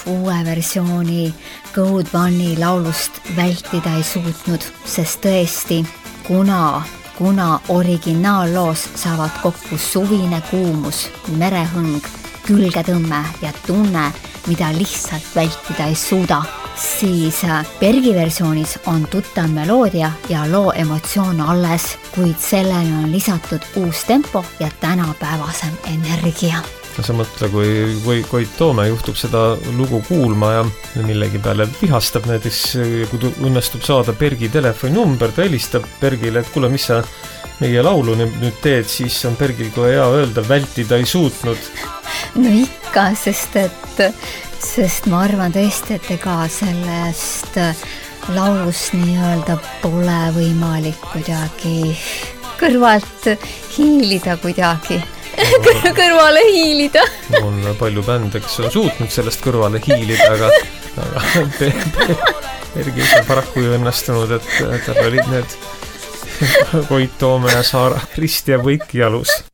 uue versiooni Gold Bunny laulust vältida ei suutnud, sest tõesti, kuna originaalloos saavad kokku suvine kuumus, merehõng, külgetõmme ja tunne, mida lihtsalt vältida ei suuda, siis Bergi versioonis on tuttav meloodia ja loo emotsioon alles, kuid sellele on lisatud uus tempo ja tänapäevasem energia. Sa mõtle, kui Koit Toome juhtub seda lugu kuulma ja millegi peale vihastab näiteks, kui õnnestub saada Bergi telefoninumber, ta helistab Bergile, et kuule, mis sa meie laulu nüüd teed, siis on Bergil kohe hea öelda, vältida ei suutnud. No ikka, sest ma arvan tõesti, et ega sellest laulust nii-öelda pole võimalik kuidagi kõrvalt hiilida kuidagi. Kõrvale hiilida. On palju bände, kes on suutnud sellest kõrvale hiilida, aga Bergil on paraku ju õnnestunud, et tal olid need Koit Toome ja Saara Kristi ja Võiki jalus.